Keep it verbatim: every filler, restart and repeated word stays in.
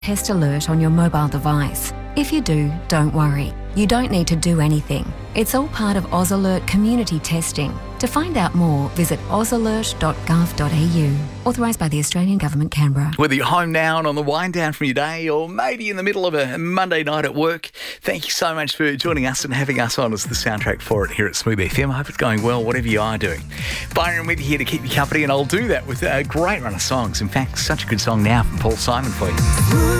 Test alert on your mobile device. If you do, don't worry. You don't need to do anything. It's all part of AusAlert community testing. To find out more, visit ausalert dot gov dot a u. Authorised by the Australian Government, Canberra. Whether you're home now and on the wind down from your day or maybe in the middle of a Monday night at work, thank you so much for joining us and having us on as the soundtrack for it here at Smooth F M. I hope it's going well, whatever you are doing. Byron with you here to keep you company, and I'll do that with a great run of songs. In fact, such a good song now from Paul Simon for you.